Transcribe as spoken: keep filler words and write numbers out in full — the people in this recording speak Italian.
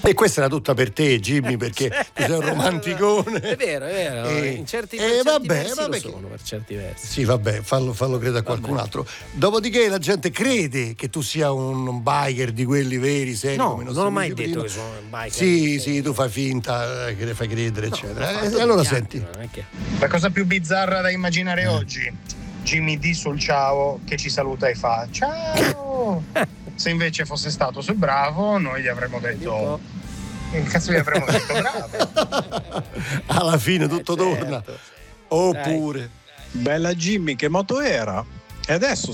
E questa era tutta per te, Jimmy, perché tu sei un romanticone. È vero, è vero. E, in certi, e per certi vabbè, versi vabbè, lo che- sono, per certi versi. Sì, vabbè, fallo, fallo credere a qualcun altro. Dopodiché la gente crede che tu sia un biker di quelli veri, seri. No, come i non nostri ho mai amici detto prima. che sono un biker. Sì, sì, tu fai finta eh, che le fai credere, No, eccetera. l'ho E fatto allora negli anni, senti. non è che- La cosa più bizzarra da immaginare oggi, Jimmy D sul ciao che ci saluta e fa ciao. Se invece fosse stato sul bravo, noi gli avremmo detto che cazzo gli avremmo detto bravo. Alla fine tutto Eh, certo. torna. Oppure Bella Jimmy, che moto era? E adesso